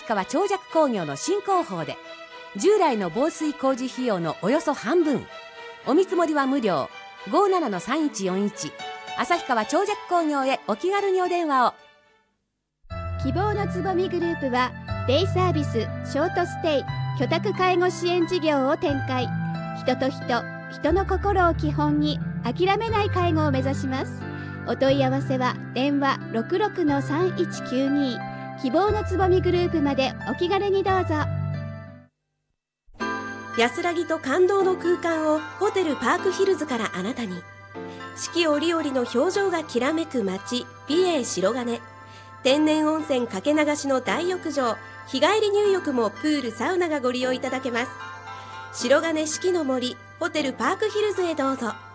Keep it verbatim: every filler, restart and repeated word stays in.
旭川長尺工業の新工法で従来の防水工事費用のおよそ半分、お見積もりは無料。 ごーななのさんいちよんいち 旭川長尺工業へお気軽にお電話を。 希望のつぼみグループはデイサービス、ショートステイ、居宅介護支援事業を展開。人と人、人の心を基本に諦めない介護を目指します。お問い合わせは電話 ろくろくのさんいちきゅうに 希望のつぼみグループまでお気軽にどうぞ。 安らぎと感動の空間をホテルパークヒルズからあなたに。四季折々の表情がきらめく街、美瑛白金。天然温泉かけ流しの大浴場、日帰り入浴もプールサウナがご利用いただけます。白金四季の森ホテルパークヒルズへどうぞ。